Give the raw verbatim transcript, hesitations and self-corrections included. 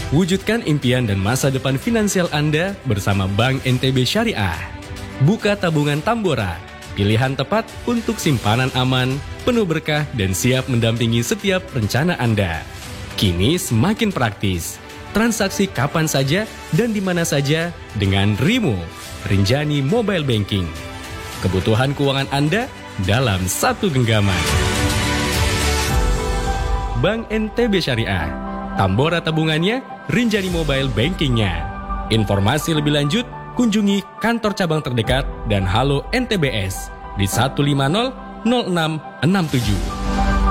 Wujudkan impian dan masa depan finansial Anda bersama Bank N T B Syariah. Buka tabungan Tambora, pilihan tepat untuk simpanan aman, penuh berkah dan siap mendampingi setiap rencana Anda. Kini semakin praktis. Transaksi kapan saja dan di mana saja dengan Rimo, Rinjani Mobile Banking. Kebutuhan keuangan Anda dalam satu genggaman. Bank N T B Syariah, Tambora tabungannya, Rinjani Mobile Bankingnya. Informasi lebih lanjut, kunjungi kantor cabang terdekat dan halo N T B S di satu lima nol nol enam enam tujuh.